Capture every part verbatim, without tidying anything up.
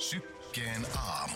Sykkeen aamu.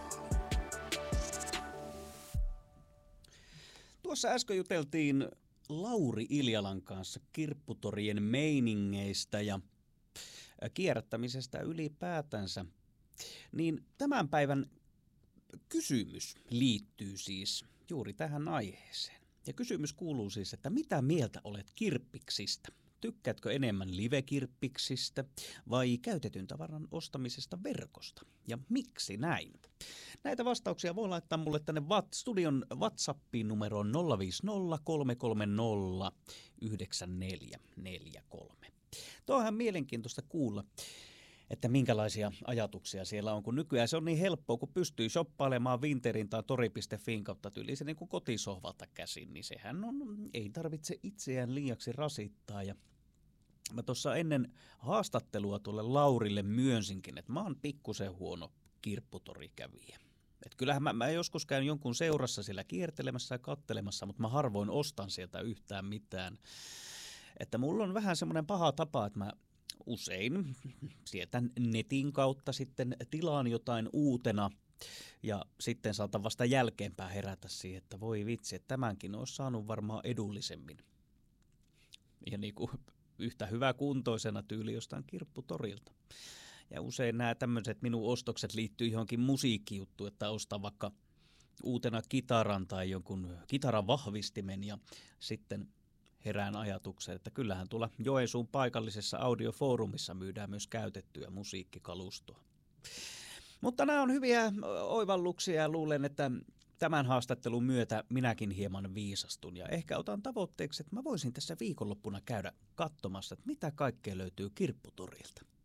Tuossa äsken juteltiin Lauri Iljalan kanssa kirpputorien meiningeistä ja kierrättämisestä ylipäätänsä. Niin tämän päivän kysymys liittyy siis juuri tähän aiheeseen. Ja kysymys kuuluu siis, että mitä mieltä olet kirppiksistä? Tykkäätkö enemmän live-kirppiksistä vai käytetyn tavaran ostamisesta verkosta? Ja miksi näin? Näitä vastauksia voi laittaa mulle tänne studion WhatsAppiin numeroon nolla viisi nolla kolme kolme nolla yhdeksän neljä neljä kolme. Tuohan mielenkiintoista kuulla, että minkälaisia ajatuksia siellä on, kun nykyään se on niin helppoa, kun pystyy shoppailemaan Vinterin tai tori piste fin kautta tyyliin niin kuin kotisohvalta käsin, niin sehän on, ei tarvitse itseään liiaksi rasittaa. Ja mä tuossa ennen haastattelua tuolle Laurille myönsinkin, että mä oon pikkusen huono kirpputorikävijä. Et kyllähän mä, mä joskus käyn jonkun seurassa siellä kiertelemässä ja kattelemassa, mutta mä harvoin ostan sieltä yhtään mitään. Että mulla on vähän semmoinen paha tapa, että mä usein sieltä netin kautta sitten tilaan jotain uutena ja sitten saatan vasta jälkeenpäin herätä siihen, että voi vitsi, että tämänkin olisi saanut varmaan edullisemmin. Ja niin kuin yhtä hyvä kuntoisena tyyli jostain kirpputorilta. Ja usein nämä tämmöiset minun ostokset liittyy johonkin musiikkijuttuun, että ostaa vaikka uutena kitaran tai jonkun kitaran vahvistimen ja sitten herään ajatukseen, että kyllähän tuolla Joensuun paikallisessa audiofoorumissa myydään myös käytettyä musiikkikalustoa. Mutta nämä on hyviä oivalluksia ja luulen, että tämän haastattelun myötä minäkin hieman viisastun. Ja ehkä otan tavoitteeksi, että mä voisin tässä viikonloppuna käydä katsomassa, että mitä kaikkea löytyy kirpputorilta.